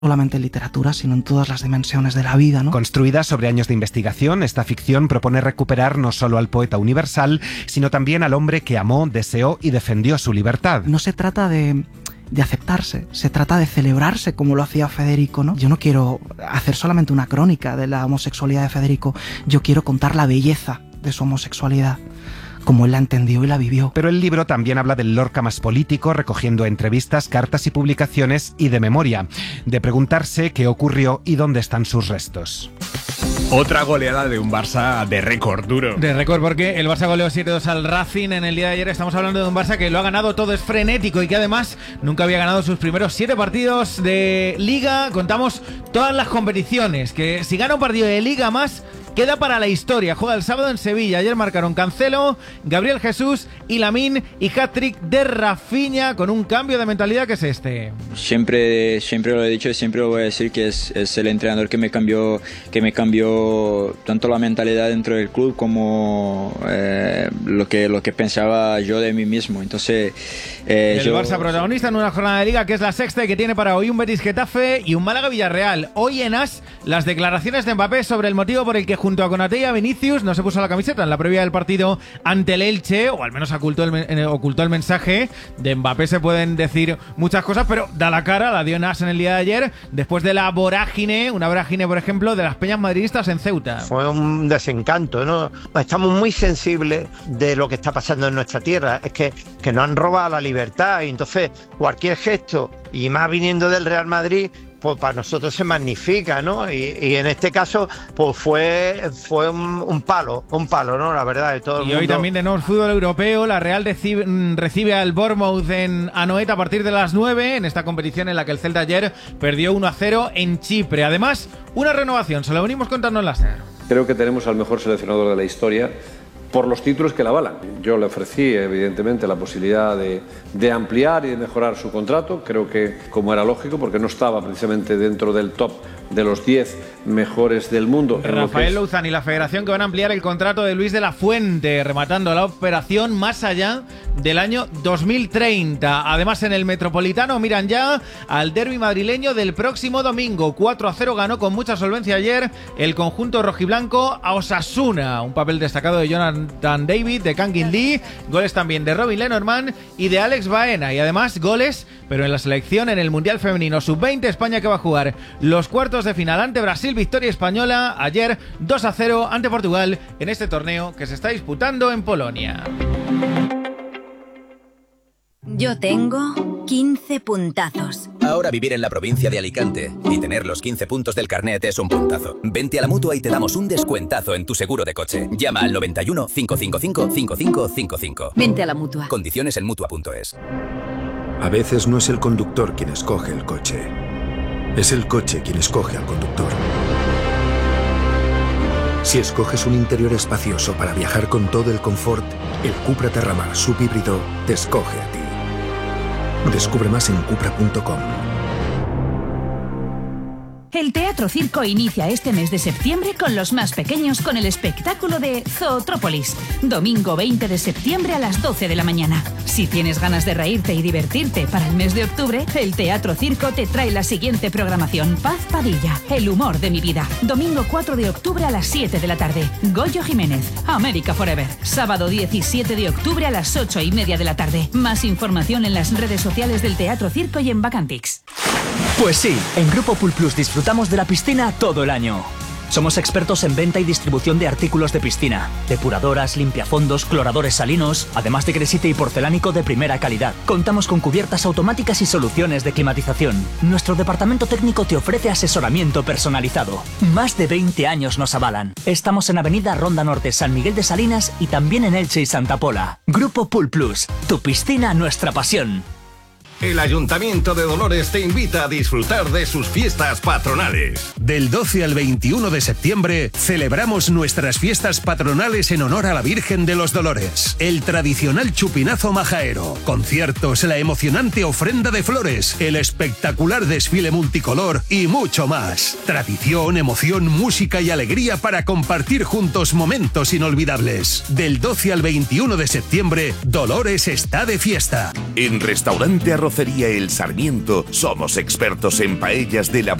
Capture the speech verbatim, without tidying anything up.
solamente en literatura, sino en todas las dimensiones de la vida, ¿no? Construida sobre años de investigación, esta ficción propone recuperar no solo al poeta universal, sino también al hombre que amó, deseó y defendió su libertad. No se trata de... de aceptarse, se trata de celebrarse como lo hacía Federico, ¿no? Yo no quiero hacer solamente una crónica de la homosexualidad de Federico, yo quiero contar la belleza de su homosexualidad, como él la entendió y la vivió. Pero el libro también habla del Lorca más político, recogiendo entrevistas, cartas y publicaciones, y de memoria, de preguntarse qué ocurrió y dónde están sus restos. Otra goleada de un Barça de récord duro. De récord, porque el Barça goleó siete dos al Racing en el día de ayer. Estamos hablando de un Barça que lo ha ganado todo, es frenético y que además nunca había ganado sus primeros siete partidos de Liga. Contamos todas las competiciones, que si gana un partido de Liga más, queda para la historia. Juega el sábado en Sevilla. Ayer marcaron Cancelo, Gabriel Jesús y Lamine, y hat-trick de Rafinha, con un cambio de mentalidad que es este. Siempre, siempre lo he dicho y siempre lo voy a decir, que es, es el entrenador que me cambió, que me cambió tanto la mentalidad dentro del club como eh, lo que lo que pensaba yo de mí mismo. Entonces eh, el yo... Barça protagonista en una jornada de Liga que es la sexta y que tiene para hoy un Betis Getafe y un Málaga Villarreal. Hoy en As, las declaraciones de Mbappé sobre el motivo por el que junto a Konaté y a Vinicius no se puso la camiseta en la previa del partido ante el Elche, o al menos ocultó el, ocultó el mensaje. De Mbappé se pueden decir muchas cosas, pero da la cara, la dio en As en el día de ayer, después de la vorágine, una vorágine, por ejemplo, de las peñas madridistas en Ceuta. Fue un desencanto, ¿no? Estamos muy sensibles de lo que está pasando en nuestra tierra. Es que, que nos han robado la libertad, y entonces cualquier gesto, y más viniendo del Real Madrid, pues para nosotros se magnifica, ¿no? Y, y en este caso, pues fue, fue un, un palo, un palo, ¿no? La verdad, de todo el y mundo. Hoy también de nuevo fútbol europeo. La Real recibe, recibe al Bournemouth en Anoeta a partir de las nueve, en esta competición en la que el Celta ayer perdió uno a cero en Chipre. Además, una renovación, se lo venimos contando en la SER. Creo que tenemos al mejor seleccionador de la historia, por los títulos que la avalan. Yo le ofrecí, evidentemente, la posibilidad de, de ampliar y de mejorar su contrato. Creo que, como era lógico, porque no estaba precisamente dentro del top de los diez mejores del mundo. Rafael Louzán y la Federación que van a ampliar el contrato de Luis de la Fuente, rematando la operación más allá del año dos mil treinta. Además, en el Metropolitano miran ya al derbi madrileño del próximo domingo. cuatro a cero ganó con mucha solvencia ayer el conjunto rojiblanco a Osasuna. Un papel destacado de Jonathan David, de Kangin Lee, goles también de Robin Lenormand y de Alex Baena. Y además goles, pero en la selección en el Mundial Femenino sub veinte, España que va a jugar los cuartos de final ante Brasil, victoria española ayer dos a cero ante Portugal en este torneo que se está disputando en Polonia. Yo tengo quince puntazos. Ahora vivir en la provincia de Alicante y tener los quince puntos del carnet es un puntazo. Vente a la Mutua y te damos un descuentazo en tu seguro de coche. Llama al noventa y uno, cinco cinco cinco, cinco cinco cinco cinco. Vente a la Mutua. Condiciones en Mutua punto es. A veces no es el conductor quien escoge el coche. Es el coche quien escoge al conductor. Si escoges un interior espacioso para viajar con todo el confort, el Cupra Terramar subhíbrido te escoge a ti. Descubre más en cupra punto com. El Teatro Circo inicia este mes de septiembre con los más pequeños con el espectáculo de Zootrópolis. Domingo veinte de septiembre a las doce de la mañana. Si tienes ganas de reírte y divertirte para el mes de octubre, el Teatro Circo te trae la siguiente programación. Paz Padilla, El humor de mi vida. Domingo cuatro de octubre a las siete de la tarde. Goyo Jiménez, América Forever. Sábado diecisiete de octubre a las ocho y media de la tarde. Más información en las redes sociales del Teatro Circo y en Vacantix. Pues sí, en Grupo Pool Plus disfrutamos de la piscina todo el año. Somos expertos en venta y distribución de artículos de piscina, depuradoras, limpiafondos, cloradores salinos, además de gresite y porcelánico de primera calidad. Contamos con cubiertas automáticas y soluciones de climatización. Nuestro departamento técnico te ofrece asesoramiento personalizado. Más de veinte años nos avalan. Estamos en Avenida Ronda Norte, San Miguel de Salinas y también en Elche y Santa Pola. Grupo Pool Plus, tu piscina, nuestra pasión. El Ayuntamiento de Dolores te invita a disfrutar de sus fiestas patronales. Del doce al veintiuno de septiembre celebramos nuestras fiestas patronales en honor a la Virgen de los Dolores. El tradicional chupinazo majaero, conciertos, la emocionante ofrenda de flores, el espectacular desfile multicolor y mucho más. Tradición, emoción, música y alegría para compartir juntos momentos inolvidables. Del doce al veintiuno de septiembre, Dolores está de fiesta. En Restaurante Arroz Carnicería El Sarmiento somos expertos en paellas de la